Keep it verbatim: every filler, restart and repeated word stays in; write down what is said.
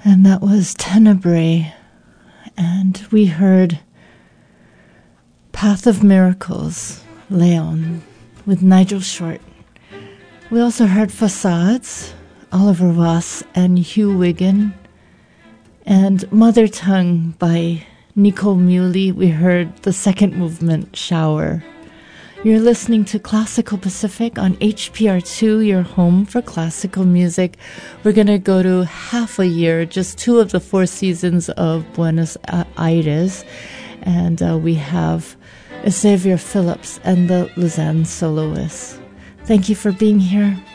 And that was Tenebrae. And we heard Path of Miracles, Leon, with Nigel Short. We also heard Facades, Oliver Voss and Hugh Wiggin. And Mother Tongue by Nicole Muley. We heard the second movement, Shower. You're listening to Classical Pacific on H P R two, your home for classical music. We're going to go to half a year, just two of the four seasons of Buenos Aires. And uh, we have Xavier Phillips and the Lausanne Soloists. Thank you for being here.